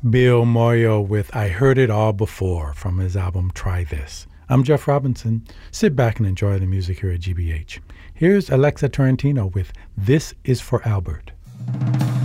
Bill Moyo with I Heard It All Before from his album Try This. I'm Jeff Robinson. Sit back and enjoy the music here at GBH. Here's Alexa Tarantino with This Is for Albert.